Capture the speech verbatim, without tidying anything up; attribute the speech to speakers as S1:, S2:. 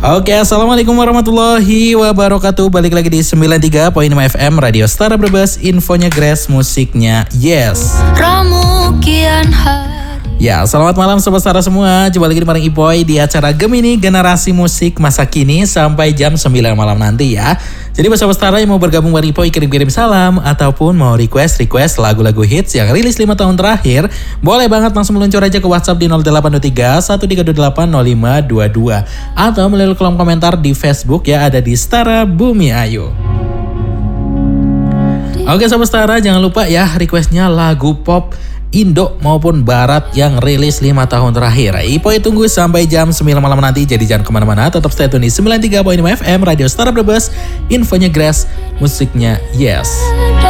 S1: Oke, assalamualaikum warahmatullahi wabarakatuh. Balik lagi di sembilan puluh tiga koma lima F M Radio Stara Brebes. Infonya Grace, musiknya Yes. Ramukian Ya, selamat malam Sobat Stara semua. Jumpa lagi bareng Iboy di acara Gemini Generasi Musik Masa Kini sampai jam sembilan malam nanti ya. Jadi buat Sobat Stara yang mau bergabung bareng Iboy, kirim-kirim salam ataupun mau request-request lagu-lagu hits yang rilis lima tahun terakhir, boleh banget langsung meluncur aja ke WhatsApp di nol delapan dua tiga satu tiga dua delapan nol lima dua dua atau melalui kolom komentar di Facebook ya, ada di Stara Bumi Ayu. Oke Sobat Stara, jangan lupa ya requestnya lagu pop Indo maupun Barat yang rilis lima tahun terakhir. Ipoy tunggu sampai jam sembilan malam nanti. Jadi jangan kemana-mana, tetap stay tune di sembilan puluh tiga koma lima F M Radio Stara Brebes. Infonya Grace, musiknya Yes.